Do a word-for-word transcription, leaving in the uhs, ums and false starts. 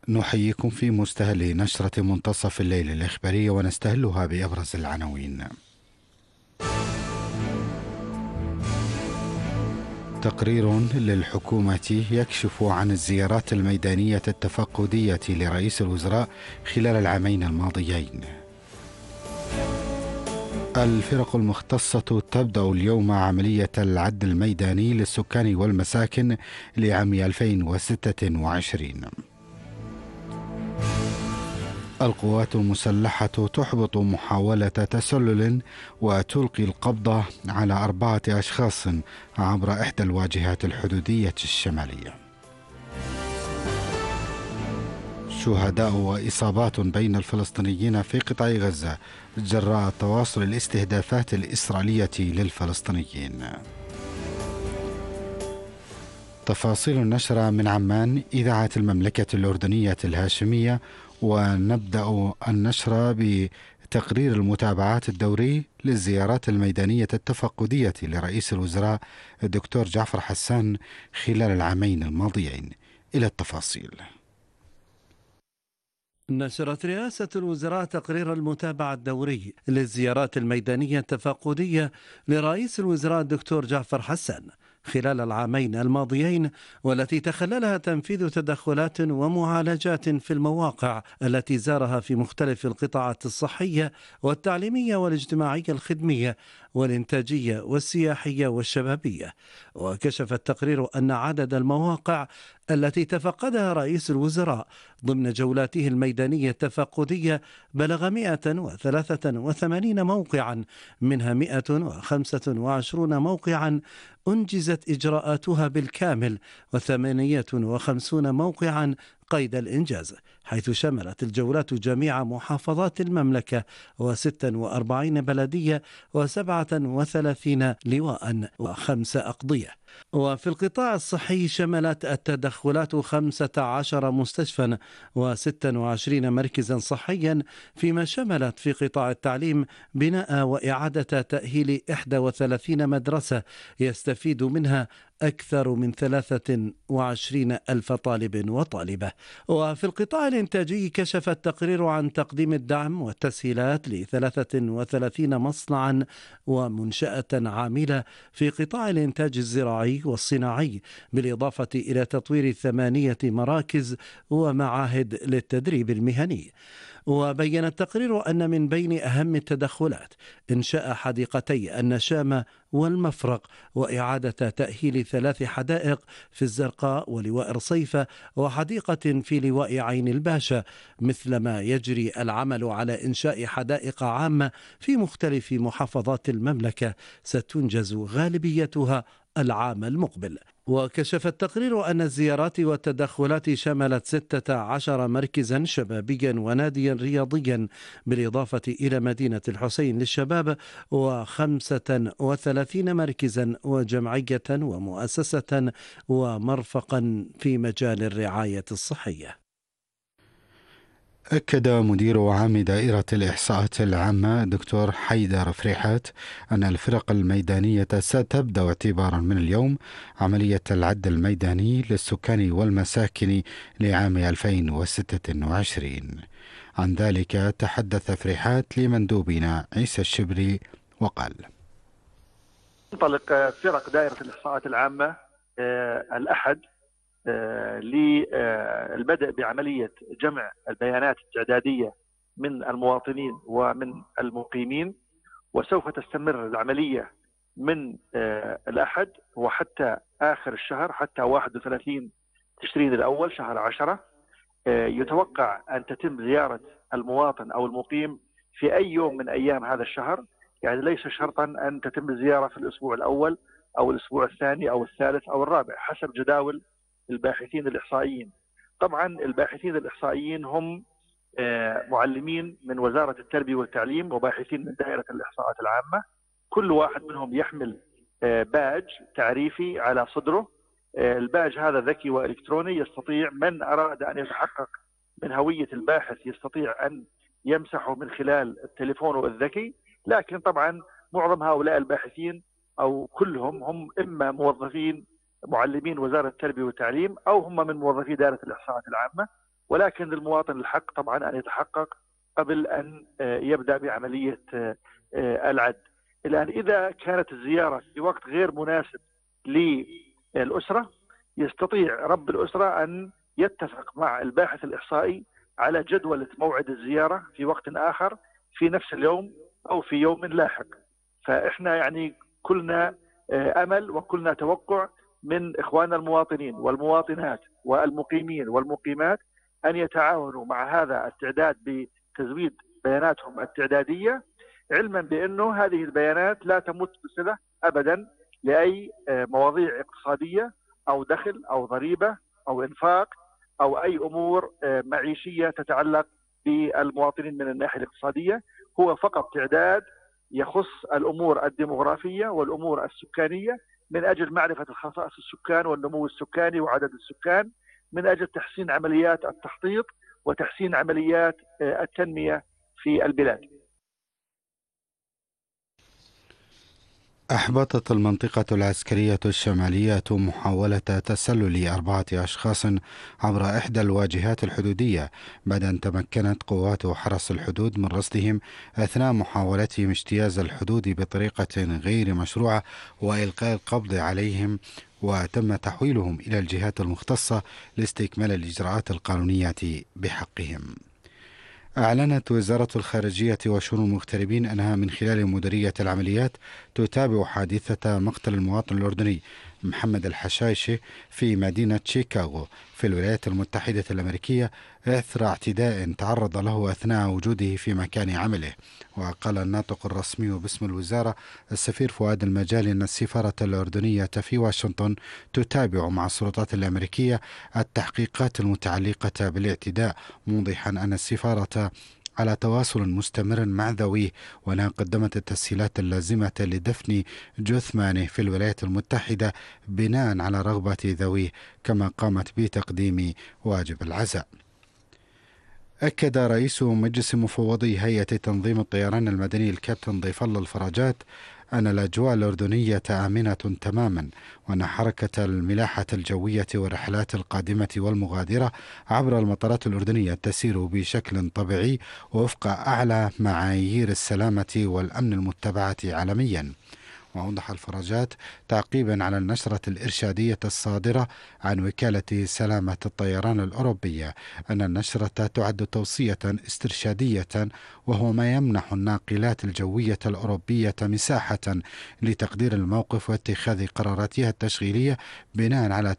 نحييكم في مستهل نشرة منتصف الليل الإخبارية، ونستهلها بأبرز العناوين. تقرير للحكومة يكشف عن الزيارات الميدانية التفقدية لرئيس الوزراء خلال العامين الماضيين. الفرق المختصة تبدأ اليوم عملية العد الميداني للسكان والمساكن لعام ألفين وستة وعشرين. القوات المسلحة تحبط محاولة تسلل وتلقي القبض على أربعة أشخاص عبر إحدى الواجهات الحدودية الشمالية. شهداء وإصابات بين الفلسطينيين في قطاع غزة جراء تواصل الاستهدافات الإسرائيلية للفلسطينيين. تفاصيل النشرة من عمان، إذاعة المملكة الأردنية الهاشمية، ونبدأ النشرة بتقرير المتابعات الدوري للزيارات الميدانية التفقدية لرئيس الوزراء الدكتور جعفر حسان خلال العامين الماضيين. إلى التفاصيل. نشرت رئاسة الوزراء تقرير المتابعة الدوري للزيارات الميدانية التفقدية لرئيس الوزراء الدكتور جعفر حسان خلال العامين الماضيين، والتي تخللها تنفيذ تدخلات ومعالجات في المواقع التي زارها في مختلف القطاعات الصحية والتعليمية والاجتماعية الخدمية والإنتاجية والسياحية والشبابية. وكشف التقرير أن عدد المواقع التي تفقدها رئيس الوزراء ضمن جولاته الميدانية التفقدية بلغ مئة وثلاثة وثمانين موقعا، منها مئة وخمسة وعشرين موقعا أنجزت إجراءاتها بالكامل، وثمانية وخمسين موقعا قيد الإنجاز، حيث شملت الجولات جميع محافظات المملكة وستة وأربعين بلدية وسبعة وثلاثين لواء وخمس أقضية. وفي القطاع الصحي شملت التدخلات خمسة عشر مستشفى وستة وعشرين مركزا صحيا، فيما شملت في قطاع التعليم بناء وإعادة تأهيل إحدى وثلاثين مدرسة يستفيد منها أكثر من ثلاثة وعشرين ألف طالب وطالبة. وفي القطاع الإنتاجي كشف التقرير عن تقديم الدعم والتسهيلات لثلاثة وثلاثين مصنعا ومنشأة عاملة في قطاع الإنتاج الزراعي والصناعي، بالإضافة إلى تطوير ثمانية مراكز ومعاهد للتدريب المهني. وبين التقرير أن من بين أهم التدخلات إنشاء حديقتي النشامة والمفرق، وإعادة تأهيل ثلاث حدائق في الزرقاء ولواء رصيفة، وحديقة في لواء عين الباشا، مثلما يجري العمل على إنشاء حدائق عامة في مختلف محافظات المملكة ستنجز غالبيتها العام المقبل. وكشف التقرير أن الزيارات والتدخلات شملت ستة عشر مركزا شبابيا وناديا رياضيا، بالإضافة إلى مدينة الحسين للشباب، وخمسة وثلاثين مركزا وجمعية ومؤسسة ومرفقا في مجال الرعاية الصحية. أكد مدير عام دائرة الإحصاءات العامة دكتور حيدر فريحات أن الفرق الميدانية ستبدأ اعتبارا من اليوم عملية العد الميداني للسكان والمساكن لعام ألفين وستة وعشرين. عن ذلك تحدث فريحات لمندوبنا عيسى الشبري وقال: تنطلق فرق دائرة الإحصاءات العامة الأحد للبدء بعملية جمع البيانات التعدادية من المواطنين ومن المقيمين، وسوف تستمر العملية من الأحد وحتى آخر الشهر، حتى واحد وثلاثين تشرين الأول شهر عشرة. يتوقع أن تتم زيارة المواطن أو المقيم في أي يوم من أيام هذا الشهر، يعني ليس شرطا أن تتم الزيارة في الأسبوع الأول أو الأسبوع الثاني أو الثالث أو الرابع، حسب جداول الباحثين الإحصائيين. طبعا الباحثين الإحصائيين هم معلمين من وزارة التربية والتعليم وباحثين من دائرة الإحصاءات العامة، كل واحد منهم يحمل باج تعريفي على صدره. الباج هذا ذكي وإلكتروني، يستطيع من أراد أن يتحقق من هوية الباحث يستطيع أن يمسحه من خلال تليفونه الذكي. لكن طبعا معظم هؤلاء الباحثين أو كلهم هم إما موظفين معلمين وزارة التربية والتعليم أو هم من موظفي دائرة الإحصاءات العامة، ولكن للمواطن الحق طبعا أن يتحقق قبل أن يبدأ بعملية العد. الآن إذا كانت الزيارة في وقت غير مناسب للأسرة، يستطيع رب الأسرة أن يتفق مع الباحث الإحصائي على جدولة موعد الزيارة في وقت آخر في نفس اليوم أو في يوم لاحق. فإحنا يعني كلنا أمل وكلنا توقع من إخواننا المواطنين والمواطنات والمقيمين والمقيمات أن يتعاونوا مع هذا التعداد بتزويد بياناتهم التعدادية، علما بأنه هذه البيانات لا تمت بصلة أبدا لأي مواضيع اقتصادية أو دخل أو ضريبة أو إنفاق أو أي أمور معيشية تتعلق بالمواطنين من الناحية الاقتصادية. هو فقط تعداد يخص الأمور الديموغرافية والأمور السكانية من أجل معرفة الخصائص السكان والنمو السكاني وعدد السكان، من أجل تحسين عمليات التخطيط وتحسين عمليات التنمية في البلاد. أحبطت المنطقة العسكرية الشمالية محاولة تسلل أربعة أشخاص عبر إحدى الواجهات الحدودية بعد أن تمكنت قوات حرس الحدود من رصدهم أثناء محاولتهم اجتياز الحدود بطريقة غير مشروعة وإلقاء القبض عليهم، وتم تحويلهم إلى الجهات المختصة لاستكمال الإجراءات القانونية بحقهم. أعلنت وزارة الخارجية وشؤون المغتربين أنها من خلال مديرية العمليات تتابع حادثة مقتل المواطن الأردني محمد الحشايشي في مدينة شيكاغو في الولايات المتحدة الأمريكية إثر اعتداء تعرض له أثناء وجوده في مكان عمله. وقال الناطق الرسمي باسم الوزارة السفير فؤاد المجالي أن السفارة الأردنية في واشنطن تتابع مع السلطات الأمريكية التحقيقات المتعلقة بالاعتداء، موضحا أن السفارة على تواصل مستمر مع ذويه، وأنها قدمت التسهيلات اللازمة لدفن جثمانه في الولايات المتحدة بناء على رغبة ذويه، كما قامت بتقديم واجب العزاء. أكد رئيس مجلس مفوضي هيئة تنظيم الطيران المدني الكابتن ضيف الله الفرجات أن الأجواء الأردنية آمنة تماما، وأن حركة الملاحة الجوية والرحلات القادمة والمغادرة عبر المطارات الأردنية تسير بشكل طبيعي ووفق أعلى معايير السلامة والأمن المتبعة عالميا. وأوضح الفرجات تعقيبا على النشرة الإرشادية الصادرة عن وكالة سلامة الطيران الأوروبية أن النشرة تعد توصية استرشادية، وهو ما يمنح الناقلات الجوية الأوروبية مساحة لتقدير الموقف واتخاذ قراراتها التشغيلية بناء على